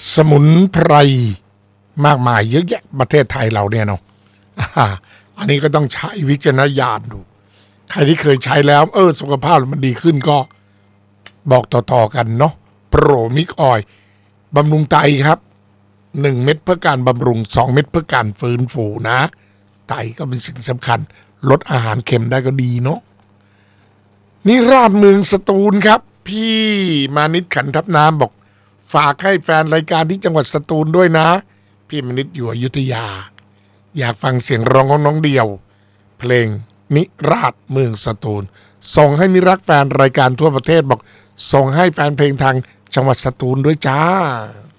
สมุนไพรมากมายเยอะแยะประเทศไทยเราเนี่ยเนาะอันนี้ก็ต้องใช้วิจารณญาณดูใครที่เคยใช้แล้วสุขภาพมันดีขึ้นก็บอกต่อๆกันเนาะโปรมิกออยล์บำรุงไตครับ1 เม็ดเพื่อการบำรุง2 เม็ดเพื่อการฟื้นฟูนะไตก็เป็นสิ่งสำคัญลดอาหารเค็มได้ก็ดีเนาะนี่ราชเมืองสตูลครับพี่มานิดขันทับน้ำบอกฝากให้แฟนรายการที่จังหวัดสตูลด้วยนะพี่มานิดอยู่อยุธยาอยากฟังเสียงร้องของน้องเดียวเพลงนิราชเมืองสตูลส่งให้มิรักแฟนรายการทั่วประเทศบอกส่งให้แฟนเพลงทางจังหวัดสตูลด้วยจ้า